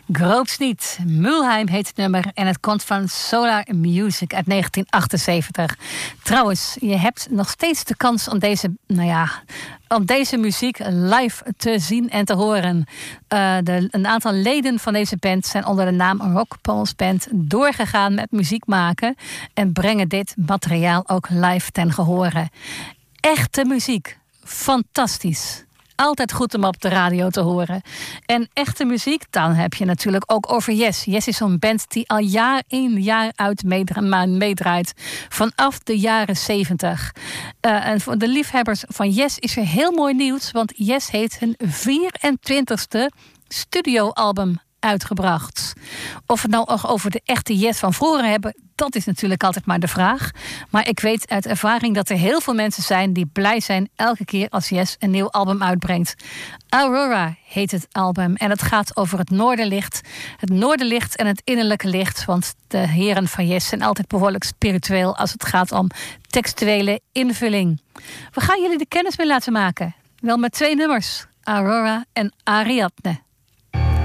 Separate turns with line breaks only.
Groots niet. Mulheim heet het nummer en het komt van Solar Music uit 1978. Trouwens, je hebt nog steeds de kans om deze muziek live te zien en te horen. Een aantal leden van deze band zijn onder de naam Rock Pulse Band doorgegaan met muziek maken en brengen dit materiaal ook live ten gehore. Echte muziek. Fantastisch. Altijd goed om op de radio te horen. En echte muziek, dan heb je natuurlijk ook over Yes. Yes is zo'n band die al jaar in jaar uit meedraait. Vanaf de jaren 70. En voor de liefhebbers van Yes is er heel mooi nieuws. Want Yes heeft hun 24e studioalbum uitgebracht. Of we het nou ook over de echte Yes van vroeger hebben, dat is natuurlijk altijd maar de vraag. Maar ik weet uit ervaring dat er heel veel mensen zijn die blij zijn elke keer als Yes een nieuw album uitbrengt. Aurora heet het album en het gaat over het noorderlicht. Het noorderlicht en het innerlijke licht. Want de heren van Yes zijn altijd behoorlijk spiritueel als het gaat om textuele invulling. We gaan jullie de kennis mee laten maken. Wel met 2 nummers. Aurora en Ariadne.